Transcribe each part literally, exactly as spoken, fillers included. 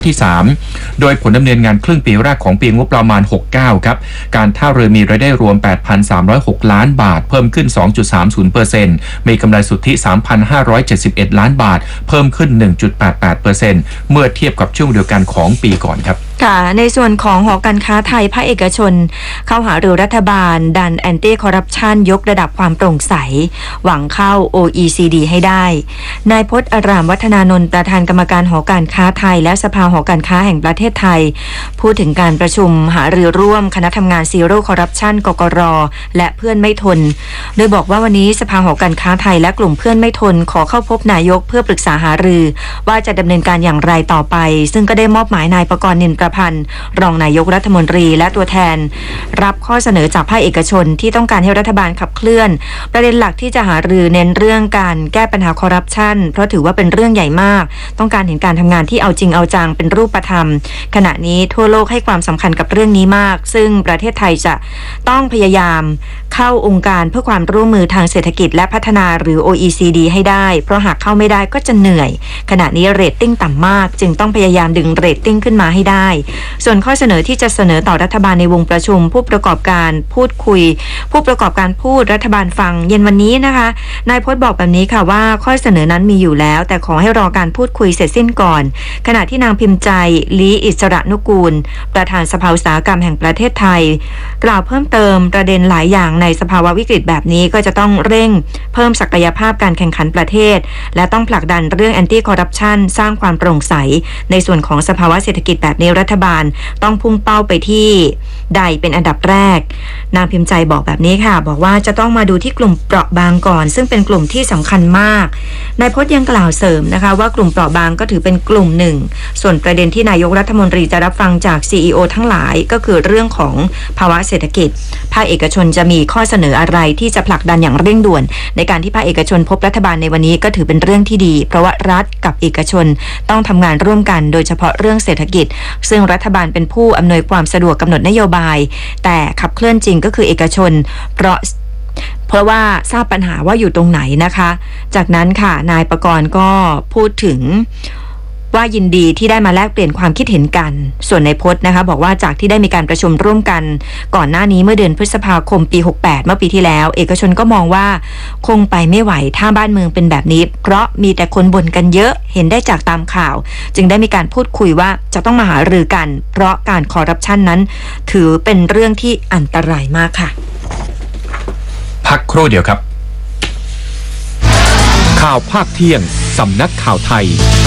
ที่สามโดยผลดำเนินงานครึ่งปีแรกของปีงบประมาณหกสิบเก้าครับการท่าเรือมีรายได้รวม แปดพันสามร้อยหก ล้านบาทเพิ่มขึ้น สองจุดสามศูนย์ เปอร์เซ็นต์ มีกำไรสุทธิ สามพันห้าร้อยเจ็ดสิบเอ็ด ล้านบาทเพิ่มขึ้น หนึ่งจุดแปดแปด เปอร์เซ็นต์ เมื่อเทียบกับช่วงเดียวกันของปีก่อนครับค่ะในส่วนของหอการค้าไทยภาคเอกชนเข้าหารือรัฐบาลดันแอนตี้คอร์รัปชันยกระดับความโปร่งใสหวังเข้า โอ อี ซี ดี ให้ได้นายพจน์อารามวัฒนานนท์ประธานกรรมการหอการค้าไทยและสภาหอการค้าแห่งประเทศไทยพูดถึงการประชุมหารือร่วมคณะทำงานซีโร่คอร์รัปชันกกร.และเพื่อนไม่ทนโดยบอกว่าวันนี้สภาหอการค้าไทยและกลุ่มเพื่อนไม่ทนขอเข้าพบนายกเพื่อปรึกษาหารือว่าจะดำเนินการอย่างไรต่อไปซึ่งก็ได้มอบหมายนายประกรณ์ นินประพันธ์รองนายกรัฐมนตรีและตัวแทนรับข้อเสนอจากภาคเอกชนที่ต้องการให้รัฐบาลขับเคลื่อนประเด็นหลักที่จะหารือเน้นเรื่องการแก้ปัญหาคอร์รัปชันเพราะถือว่าเป็นเรื่องใหญ่มากต้องการเห็นการทำงานที่เอาจริงเอาจังเป็นรูปธรรมขณะนี้ทั่วโลกให้ความสำคัญกับเรื่องนี้มากซึ่งประเทศไทยจะต้องพยายามเข้าองค์การเพื่อความร่วมมือทางเศรษฐกิจและพัฒนาหรือ โอ อี ซี ดี ให้ได้เพราะหากเข้าไม่ได้ก็จะเหนื่อยขณะนี้เรตติ้งต่ำมากจึงต้องพยายามดึงเรตติ้งขึ้นมาให้ได้ส่วนข้อเสนอที่จะเสนอต่อรัฐบาลในวงประชุมผู้ประกอบการพูดคุยผู้ประกอบการพูดรัฐบาลฟังเย็นวันนี้นะคะนายพจน์บอกแบบนี้ค่ะว่าข้อเสนอนั้นมีอยู่แล้วแต่ขอให้รอการพูดคุยเสร็จสิ้นก่อนขณะที่นางพิมพ์ใจลีอิสระนุกูลประธานสภาอุตสาหกรรมแห่งประเทศไทยกล่าวเพิ่มเติมประเด็นหลายอย่างในสภาวะวิกฤตแบบนี้ก็จะต้องเร่งเพิ่มศักยภาพการแข่งขันประเทศและต้องผลักดันเรื่องแอนตี้คอร์รัปชันสร้างความโปร่งใสในส่วนของสภาวะเศรษฐกิจแบบนี้รัฐบาลต้องพุ่งเป้าไปที่ใดเป็นอันดับแรกนางพิมพ์ใจบอกแบบนี้ค่ะบอกว่าจะต้องมาดูที่กลุ่มเปราะบางก่อนซึ่งเป็นกลุ่มที่สำคัญมากนายพจน์ยังกล่าวเสริมนะคะว่ากลุ่มเปราะบางก็ถือเป็นกลุ่มหนึ่งส่วนประเด็นที่นายกรัฐมนตรีจะรับฟังจาก ซี อี โอ ทั้งหลายก็คือเรื่องของภาวะเศรษฐกิจภาคเอกชนจะมีข้อเสนออะไรที่จะผลักดันอย่างเร่งด่วนในการที่ภาคเอกชนพบรัฐบาลในวันนี้ก็ถือเป็นเรื่องที่ดีเพราะว่ารัฐกับเอกชนต้องทำงานร่วมกันโดยเฉพาะเรื่องเศรษฐกิจซึ่งรัฐบาลเป็นผู้อำนวยความสะดวกกำหนดนโยบายแต่ขับเคลื่อนจริงก็คือเอกชนเพราะเพราะว่าทราบปัญหาว่าอยู่ตรงไหนนะคะจากนั้นค่ะนายประกรณ์ก็พูดถึงว่ายินดีที่ได้มาแลกเปลี่ยนความคิดเห็นกันส่วนในพจน์นะคะบอกว่าจากที่ได้มีการประชุมร่วมกันก่อนหน้านี้เมื่อเดือนพฤษภาคมปีหกสิบแปดเมื่อปีที่แล้วเอกชนก็มองว่าคงไปไม่ไหวถ้าบ้านเมืองเป็นแบบนี้เพราะมีแต่คนบ่นกันเยอะเห็นได้จากตามข่าวจึงได้มีการพูดคุยว่าจะต้องมาหารือกันเพราะการคอร์รัปชันนั้นถือเป็นเรื่องที่อันตรายมากค่ะพักครู่เดียวครับข่าวภาคเที่ยงสำนักข่าวไทย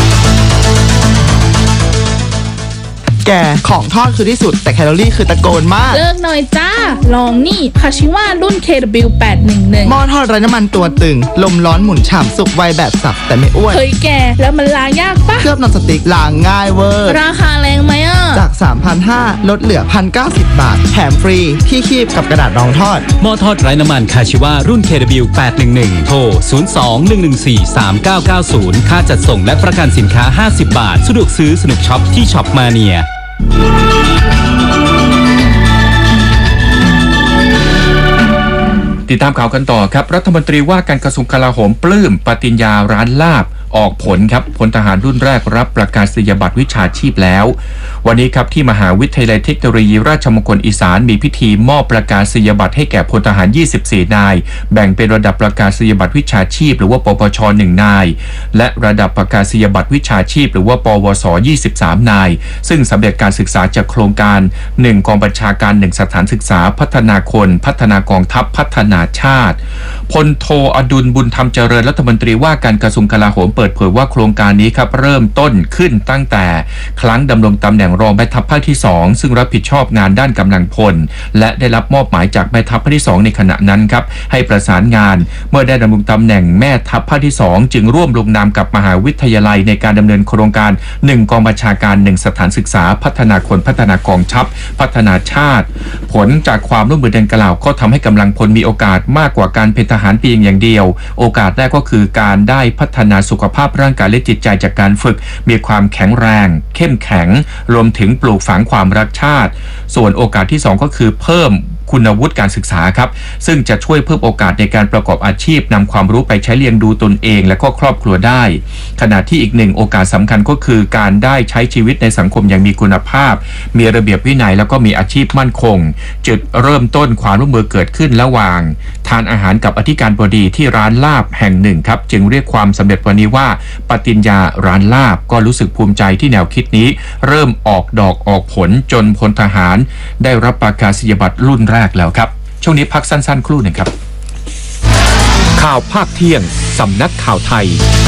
แกของทอดคือที่สุดแต่แคลอรี่คือตะโกนมากเลิกหน่อยจ้าลองนี่คาชิวารุ่น เค ดับเบิลยู แปดหนึ่งหนึ่งหม้อทอดไร้น้ำมันตัวตึงลมร้อนหมุนฉ่ำสุกไวแบบสับแต่ไม่อ้วนเฮ้ยแกแล้วมันล้างยากปะเคลือบนอนสติ๊กล้างง่ายเวอร์ราคาแรงไหมอ่ะจาก สามพันห้าร้อย ลดเหลือ หนึ่งพันเก้าสิบ บาทแถมฟรีที่คีบกับกระดาษรองทอดหม้อทอดไร้น้ำมันคาชิวารุ่น เค ดับเบิลยู แปดหนึ่งหนึ่ง โทร ศูนย์ สอง หนึ่ง หนึ่ง สี่ สาม เก้า เก้า ศูนย์ ค่าจัดส่งและประกันสินค้าห้าสิบบาทสะดวกซื้อสนุกช็อปที่ช็อปมาเนียติดตามข่าวกันต่อครับรัฐมนตรีว่าการกระทรวงกลาโหมปลื้มปฏิญญาร้านลาบออกผลครับพลทหารรุ่นแรกรับประกาศนียบัตรวิชาชีพแล้ววันนี้ครับที่มหาวิทยาลัยเทคโนโลยีราชมงคลอีสานมีพิธีมอบประกาศนียบัตรให้แก่พลทหารยี่สิบสี่นายแบ่งเป็นระดับประกาศนียบัตรวิชาชีพหรือว่าปปชหนึ่งนายและระดับประกาศนียบัตรวิชาชีพหรือว่าปวสยี่สิบสามนายซึ่งสำเร็จการศึกษาจากโครงการหนึ่งกองบัญชาการหนึ่งสถานศึกษาพัฒนาคนพัฒนากองทัพพัฒนาชาติพลโทอดุลบุญธรรมเจริญรัฐมนตรีว่าการกระทรวงกลาโหมเปิดเผยว่าโครงการนี้ครับเริ่มต้นขึ้นตั้งแต่ครั้งดำรงตำแหน่งรองแม่ทัพภาคที่สองซึ่งรับผิดชอบงานด้านกำลังพลและได้รับมอบหมายจากแม่ทัพภาคที่สองในขณะนั้นครับให้ประสานงานเมื่อได้ดำรงตำแหน่งแม่ทัพภาคที่สองจึงร่วมลงนามกับมหาวิทยาลัยในการดำเนินโครงการหนึ่งกองบัญชาการหนึ่งสถานศึกษาพัฒนาคนพัฒนากองทัพพัฒนาชาติผลจากความร่วมมือดังกล่าวก็ทำให้กำลังพลมีโอกาสมากกว่าการเป็นทหารเพียงอย่างเดียวโอกาสแรกก็คือการได้พัฒนาสุขภาพร่างกายและจิตใจจากการฝึกมีความแข็งแรงเข้มแข็งรวมถึงปลูกฝังความรักชาติส่วนโอกาสที่สองก็คือเพิ่มคุณวุฒิการศึกษาครับซึ่งจะช่วยเพิ่มโอกาสในการประกอบอาชีพนำความรู้ไปใช้เลี้ยงดูตนเองและก็ครอบครัวได้ขณะที่อีกหนึ่งโอกาสสำคัญก็คือการได้ใช้ชีวิตในสังคมอย่างมีคุณภาพมีระเบียบวินัยแล้วก็มีอาชีพมั่นคงจุดเริ่มต้นความร่วมมือเกิดขึ้นระหว่างทานอาหารกับอธิการบดีที่ร้านลาบแห่งหนึ่งครับจึงเรียกความสำเร็จวันนี้ว่าปฏิญญาร้านลาบก็รู้สึกภูมิใจที่แนวคิดนี้เริ่มออกดอกออกผลจนพลทหารได้รับประกาศนียบัตรรุ่นแรกแล้วครับช่วงนี้พักสั้นๆครู่หนึ่งครับข่าวภาคเที่ยงสำนักข่าวไทย